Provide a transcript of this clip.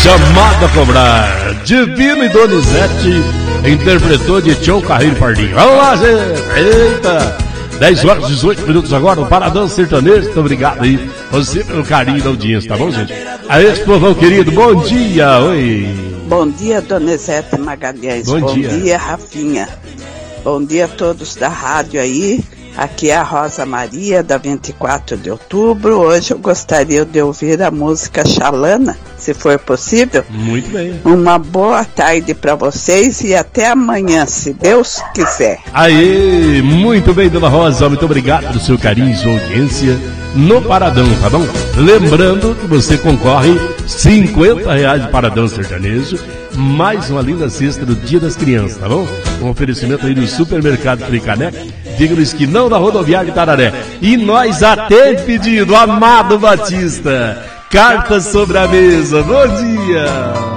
Chamado a cobrar. Divino e Donizete interpretou de Tchau Carreiro Pardinho. Vamos lá, gente. Eita. 10 horas e 18 minutos agora no Paradão Sertanejo. Muito obrigado aí, você pelo carinho da audiência, tá bom, gente? Aí, esse povão querido, bom dia. Oi. Bom dia, Donizete Magalhães. Bom dia, Rafinha. Bom dia a todos da rádio aí. Aqui é a Rosa Maria, da 24 de outubro. Hoje eu gostaria de ouvir a música Xalana, se for possível. Muito bem. Uma boa tarde para vocês e até amanhã, se Deus quiser. Aí, muito bem, dona Rosa. Muito obrigado pelo seu carinho e sua audiência no Paradão, tá bom? Lembrando que você concorre R$50 de Paradão Sertanejo, mais uma linda cesta do Dia das Crianças, tá bom? Um oferecimento aí do Supermercado Fricaneca, diga no esquinão da rodoviária de Tararé. E nós atende pedido, Amado Batista. Cartas sobre a mesa, bom dia!